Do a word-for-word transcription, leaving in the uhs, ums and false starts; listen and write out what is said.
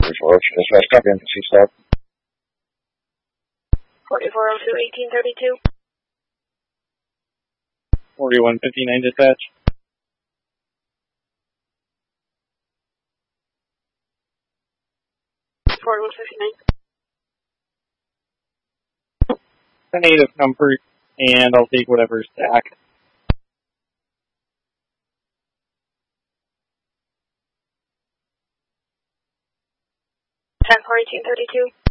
forty-four oh two, dispatch, copy, and proceed stop. forty-four oh two, eighteen thirty-two. forty-one fifty-nine, dispatch. forty-one fifty-nine. ten eight of comfort, and I'll take whatever's stacked. ten four, eighteen thirty-two.